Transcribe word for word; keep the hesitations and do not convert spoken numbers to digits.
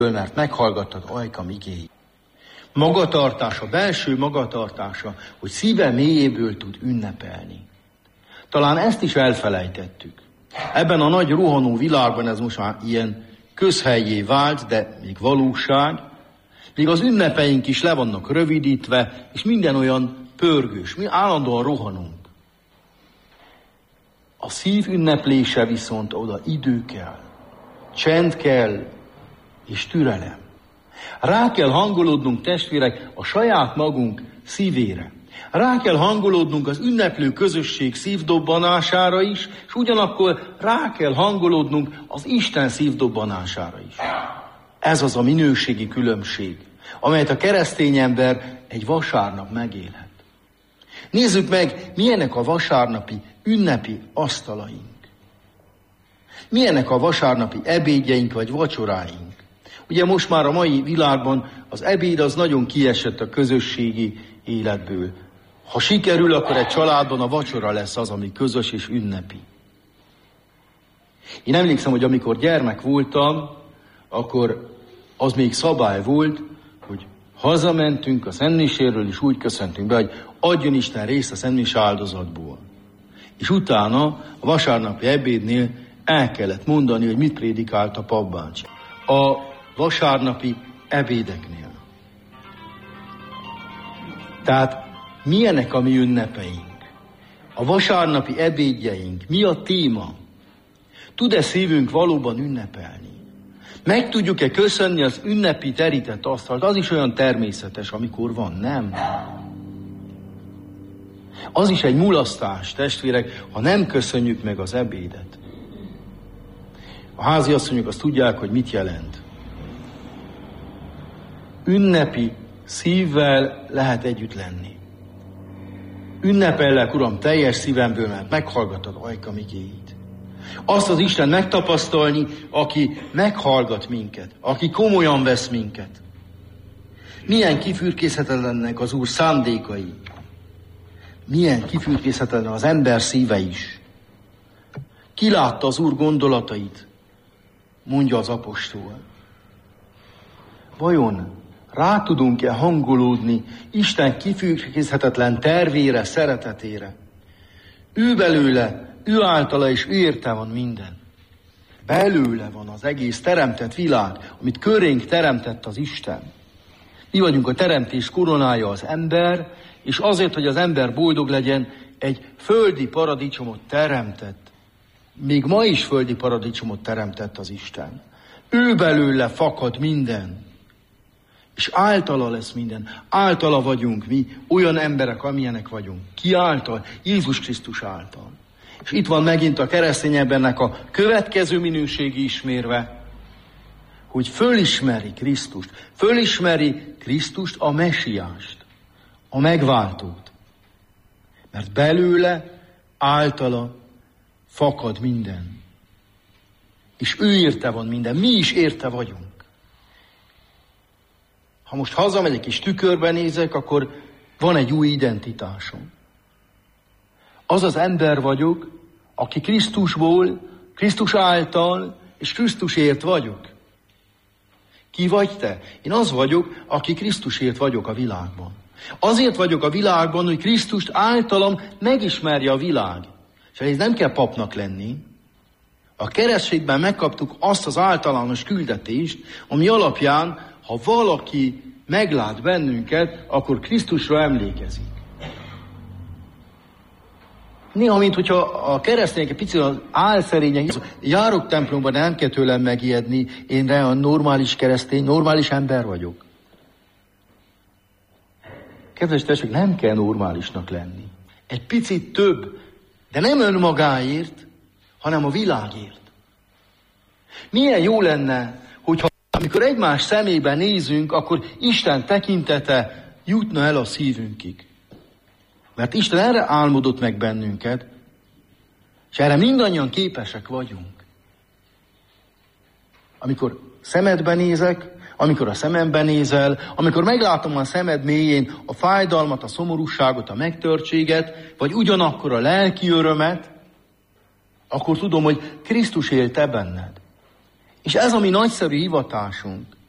mert meghallgattad ajkam igéit. Magatartása, belső magatartása, hogy szíve mélyéből tud ünnepelni. Talán ezt is elfelejtettük. Ebben a nagy rohanó világban ez most már ilyen közhellyé vált, de még valóság. Még az ünnepeink is le vannak rövidítve, és minden olyan pörgős. Mi állandóan rohanunk. A szív ünneplése viszont oda idő kell, csend kell, és türelem. Rá kell hangolódnunk, testvérek, a saját magunk szívére. Rá kell hangolódnunk az ünneplő közösség szívdobbanására is, és ugyanakkor rá kell hangolódnunk az Isten szívdobbanására is. Ez az a minőségi különbség, amelyet a keresztény ember egy vasárnap megélhet. Nézzük meg, milyenek a vasárnapi ünnepi asztalaink. Milyenek a vasárnapi ebédjeink vagy vacsoráink. Ugye most már a mai világban az ebéd az nagyon kiesett a közösségi életből. Ha sikerül, akkor egy családban a vacsora lesz az, ami közös és ünnepi. Én emlékszem, hogy amikor gyermek voltam, akkor az még szabály volt, hogy hazamentünk a szentmiséről, és úgy köszöntünk be, hogy adjon Isten részt a szentmise áldozatból. És utána a vasárnapi ebédnél el kellett mondani, hogy mit prédikált a papbácsi. A vasárnapi ebédeknél. Tehát milyenek a mi ünnepeink? A vasárnapi ebédjeink, mi a téma? Tud-e szívünk valóban ünnepelni? Meg tudjuk-e köszönni az ünnepi terített asztalt? Az is olyan természetes, amikor van, nem? Az is egy mulasztás, testvérek, ha nem köszönjük meg az ebédet. A háziasszonyok azt tudják, hogy mit jelent. Ünnepi szívvel lehet együtt lenni. Ünnepellek, Uram, teljes szívemből, mert meghallgatod ajkam igéit. Azt az Isten megtapasztalni, aki meghallgat minket, aki komolyan vesz minket. Milyen kifürkészhetetlennek az Úr szándékai. Milyen kifürkészhetetlen az ember szíve is. Ki látta az Úr gondolatait, mondja az apostol. Vajon rá tudunk-e hangolódni Isten kifürkészhetetlen tervére, szeretetére? Ő belőle, ő általa és ő érte van minden. Belőle van az egész teremtett világ, amit körénk teremtett az Isten. Mi vagyunk a teremtés koronája, az ember, és azért, hogy az ember boldog legyen, egy földi paradicsomot teremtett. Még ma is földi paradicsomot teremtett az Isten. Ő belőle fakad minden. És általa lesz minden. Általa vagyunk mi, olyan emberek, amilyenek vagyunk. Ki által? Jézus Krisztus által. És itt van megint a keresztény embernek a következő minőségi ismérve, hogy fölismeri Krisztust. Fölismeri Krisztust, a Mesiást, a megváltót. Mert belőle, általa fakad minden. És ő érte van minden. Mi is érte vagyunk. Ha most hazamegyek és tükörbe nézek, akkor van egy új identitásom. Az az ember vagyok, aki Krisztusból, Krisztus által és Krisztusért vagyok. Ki vagy te? Én az vagyok, aki Krisztusért vagyok a világban. Azért vagyok a világban, hogy Krisztust általam megismerje a világ. És ez nem kell papnak lenni. A keresztségben megkaptuk azt az általános küldetést, ami alapján, ha valaki meglát bennünket, akkor Krisztusra emlékezik. Néha, mint hogyha a keresztények egy picit az álszerények, járok templomban, nem kell tőlem megijedni, én a normális keresztény, normális ember vagyok. Kedves testvérek, nem kell normálisnak lenni. Egy picit több, de nem önmagáért, hanem a világért. Milyen jó lenne, hogyha amikor egymás szemébe nézünk, akkor Isten tekintete jutna el a szívünkig. Mert Isten erre álmodott meg bennünket, és erre mindannyian képesek vagyunk. Amikor szemedbe nézek, amikor a szemembe nézel, amikor meglátom a szemed mélyén a fájdalmat, a szomorúságot, a megtörtséget, vagy ugyanakkor a lelki örömet, akkor tudom, hogy Krisztus él te benned. És ez a mi nagyszerű hivatásunk,